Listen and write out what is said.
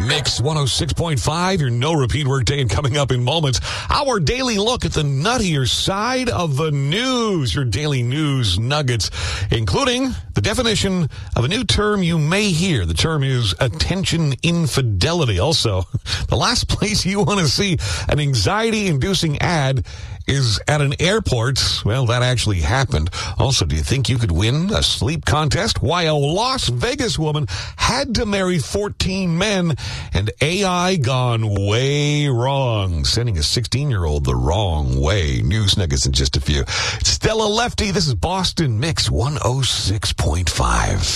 Mix 106.5, your no repeat workday, and coming up in moments, our daily look at the nuttier side of the news, your daily news nuggets, including the definition of a new term you may hear. The term is attention infidelity. Also, the last place you want to see an anxiety-inducing ad is at an airport. Well, that actually happened. Also, do you think you could win a sleep contest? Why a Las Vegas woman had to marry 14 men, and AI gone way wrong, sending a 16-year-old the wrong way. News nuggets in just a few. Stella Lefty, this is Boston Mix 106.5.